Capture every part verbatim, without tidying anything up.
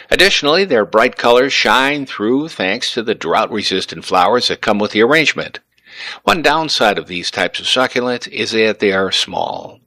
Additionally, their bright colors shine through thanks to the drought-resistant flowers that come with the arrangement. One downside of these types of succulents is that they are small.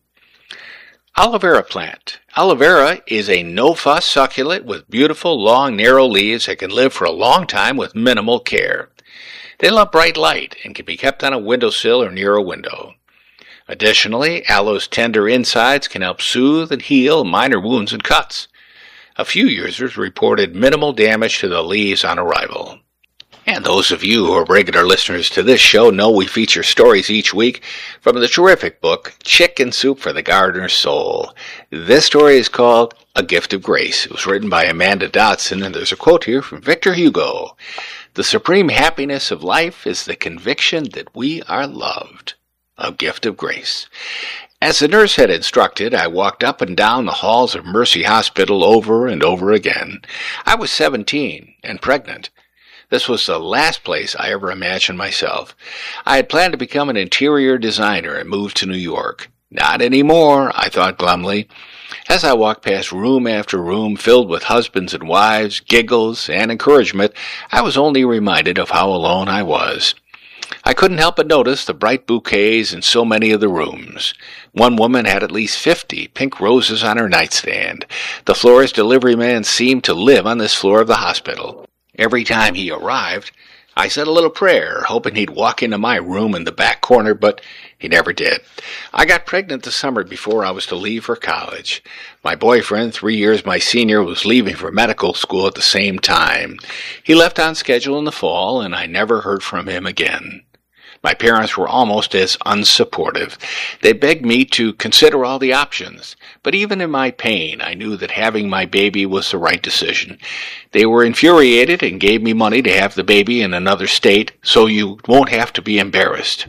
Aloe vera plant. Aloe vera is a no-fuss succulent with beautiful, long, narrow leaves that can live for a long time with minimal care. They love bright light and can be kept on a windowsill or near a window. Additionally, aloe's tender insides can help soothe and heal minor wounds and cuts. A few users reported minimal damage to the leaves on arrival. And those of you who are regular listeners to this show know we feature stories each week from the terrific book, Chicken Soup for the Gardener's Soul. This story is called A Gift of Grace. It was written by Amanda Dotson, and there's a quote here from Victor Hugo. The supreme happiness of life is the conviction that we are loved. A gift of grace. As the nurse had instructed, I walked up and down the halls of Mercy Hospital over and over again. I was seventeen and pregnant. This was the last place I ever imagined myself. I had planned to become an interior designer and move to New York. Not anymore, I thought glumly. As I walked past room after room filled with husbands and wives, giggles, and encouragement, I was only reminded of how alone I was. I couldn't help but notice the bright bouquets in so many of the rooms. One woman had at least fifty pink roses on her nightstand. The florist delivery man seemed to live on this floor of the hospital. Every time he arrived, I said a little prayer, hoping he'd walk into my room in the back corner, but he never did. I got pregnant the summer before I was to leave for college. My boyfriend, three years my senior, was leaving for medical school at the same time. He left on schedule in the fall, and I never heard from him again. My parents were almost as unsupportive. They begged me to consider all the options, but even in my pain, I knew that having my baby was the right decision. They were infuriated and gave me money to have the baby in another state, so you won't have to be embarrassed.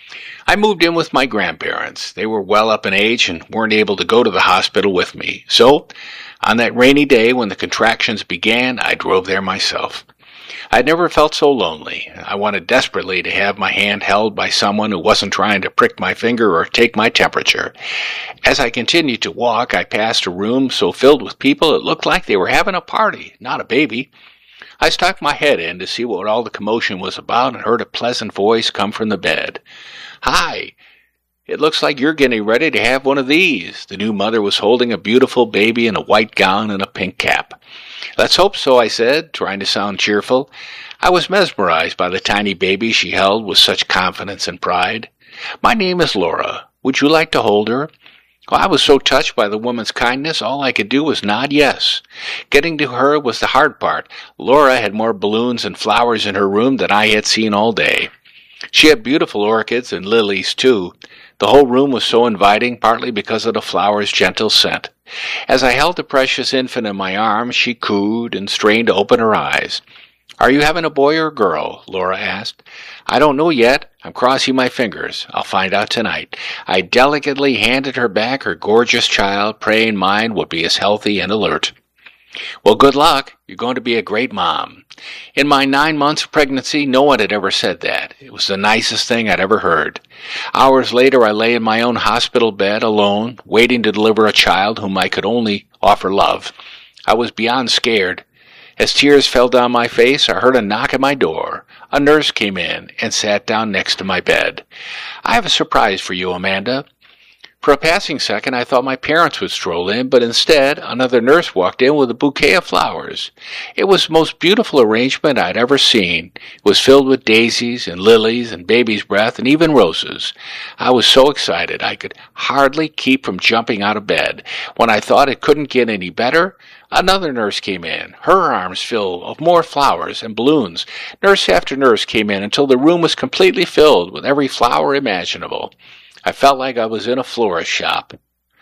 I moved in with my grandparents. They were well up in age and weren't able to go to the hospital with me, so on that rainy day when the contractions began, I drove there myself. I'd never felt so lonely. I wanted desperately to have my hand held by someone who wasn't trying to prick my finger or take my temperature. As I continued to walk, I passed a room so filled with people it looked like they were having a party, not a baby. I stuck my head in to see what all the commotion was about and heard a pleasant voice come from the bed. "Hi, it looks like you're getting ready to have one of these." The new mother was holding a beautiful baby in a white gown and a pink cap. "Let's hope so," I said, trying to sound cheerful. I was mesmerized by the tiny baby she held with such confidence and pride. "My name is Laura. Would you like to hold her?" Well, I was so touched by the woman's kindness, all I could do was nod yes. Getting to her was the hard part. Laura had more balloons and flowers in her room than I had seen all day. She had beautiful orchids and lilies, too. The whole room was so inviting, partly because of the flowers' gentle scent. As I held the precious infant in my arms, she cooed and strained to open her eyes. "Are you having a boy or a girl?" Laura asked. "I don't know yet. I'm crossing my fingers. I'll find out tonight." I delicately handed her back her gorgeous child, praying mine would be as healthy and alert. "Well, good luck. You're going to be a great mom." In my nine months of pregnancy, no one had ever said that. It was the nicest thing I'd ever heard. Hours later, I lay in my own hospital bed, alone, waiting to deliver a child whom I could only offer love. I was beyond scared. As tears fell down my face, I heard a knock at my door. A nurse came in and sat down next to my bed. "I have a surprise for you, Amanda." For a passing second, I thought my parents would stroll in, but instead, another nurse walked in with a bouquet of flowers. It was the most beautiful arrangement I'd ever seen. It was filled with daisies and lilies and baby's breath and even roses. I was so excited I could hardly keep from jumping out of bed. When I thought it couldn't get any better, another nurse came in, her arms full of more flowers and balloons. Nurse after nurse came in until the room was completely filled with every flower imaginable. I felt like I was in a florist shop.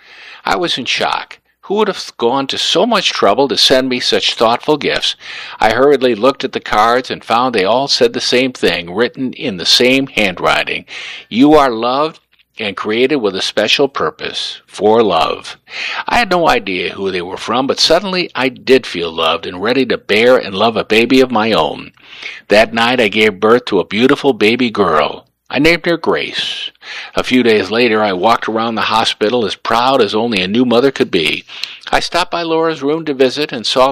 I was in shock. Who would have gone to so much trouble to send me such thoughtful gifts? I hurriedly looked at the cards and found they all said the same thing, written in the same handwriting. "You are loved and created with a special purpose, for love." I had no idea who they were from, but suddenly I did feel loved and ready to bear and love a baby of my own. That night I gave birth to a beautiful baby girl. I named her Grace. A few days later, I walked around the hospital as proud as only a new mother could be. I stopped by Laura's room to visit and saw